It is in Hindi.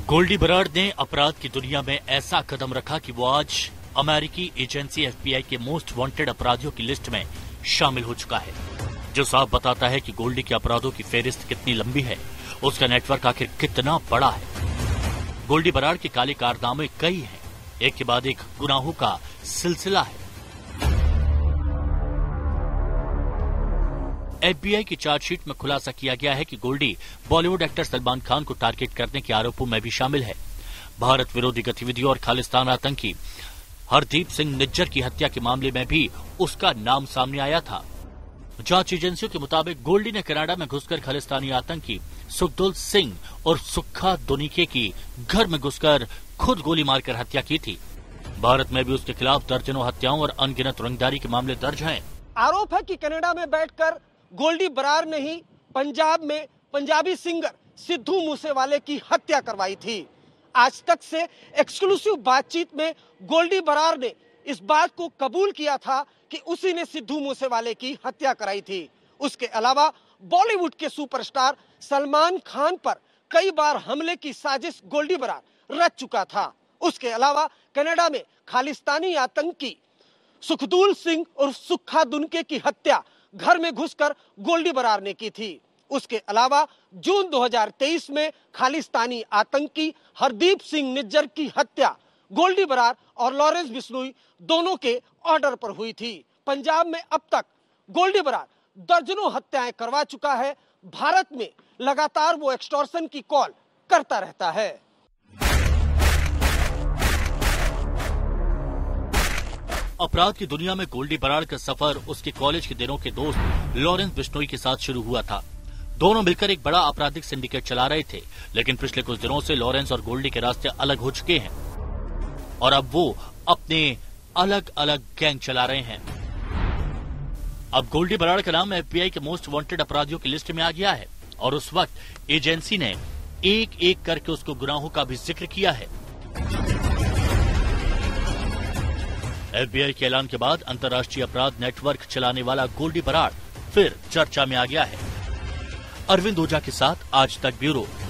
गोल्डी बराड ने अपराध की दुनिया में ऐसा कदम रखा कि वो आज अमेरिकी एजेंसी एफबीआई के मोस्ट वांटेड अपराधियों की लिस्ट में शामिल हो चुका है, जो साफ बताता है कि गोल्डी के अपराधों की फेहरिस्त कितनी लंबी है, उसका नेटवर्क आखिर कितना बड़ा है। गोल्डी बराड के काले कारनामे कई हैं, एक के बाद एक गुनाहों का सिलसिला है। एफबीआई की चार्जशीट में खुलासा किया गया है कि गोल्डी बॉलीवुड एक्टर सलमान खान को टारगेट करने के आरोपों में भी शामिल है। भारत विरोधी गतिविधियों और खालिस्तान आतंकी हरदीप सिंह निज्जर की हत्या के मामले में भी उसका नाम सामने आया था। जांच एजेंसियों के मुताबिक गोल्डी ने कनाडा में घुसकर खालिस्तानी आतंकी सुखदुल सिंह और सुक्खा दुनीके की घर में घुसकर खुद गोली मारकर हत्या की थी। भारत में भी उसके खिलाफ दर्जनों हत्याओं और अनगिनत रंगदारी के मामले दर्ज हैं। आरोप है कि कनाडा में बैठकर गोल्डी बराड ने ही पंजाब में पंजाबी सिंगर सिद्धू मूसेवाले की हत्या करवाई थी। आज तक से एक्सक्लूसिव बातचीत में गोल्डी बराड ने इस बात को कबूल किया था कि उसी ने सिद्धू मूसेवाले की हत्या कराई थी। उसके अलावा बॉलीवुड के सुपरस्टार सलमान खान पर कई बार हमले की साजिश गोल्डी बराड रच चुका था। उसके अलावा कनाडा में खालिस्तानी आतंकी सुखदुल सिंह और सुक्खा दुनीके की हत्या घर में घुसकर गोल्डी बराड ने की थी। उसके अलावा जून 2023 में खालिस्तानी आतंकी हरदीप सिंह निज्जर की हत्या गोल्डी बराड और लॉरेंस बिश्नोई दोनों के ऑर्डर पर हुई थी। पंजाब में अब तक गोल्डी बराड दर्जनों हत्याएं करवा चुका है। भारत में लगातार वो एक्सटॉर्शन की कॉल करता रहता है। अपराध की दुनिया में गोल्डी बराड का सफर उसके कॉलेज के दिनों के दोस्त लॉरेंस बिश्नोई के साथ शुरू हुआ था। दोनों मिलकर एक बड़ा आपराधिक सिंडिकेट चला रहे थे, लेकिन पिछले कुछ दिनों से लॉरेंस और गोल्डी के रास्ते अलग हो चुके हैं और अब वो अपने अलग अलग गैंग चला रहे हैं। अब गोल्डी बराड का नाम एफबीआई के मोस्ट वांटेड अपराधियों की लिस्ट में आ गया है और उस वक्त एजेंसी ने एक एक करके उसको गुनाहों का भी जिक्र किया है। एफबीआई के ऐलान के बाद अंतर्राष्ट्रीय अपराध नेटवर्क चलाने वाला गोल्डी बराड फिर चर्चा में आ गया है। अरविंद ओझा के साथ आज तक ब्यूरो।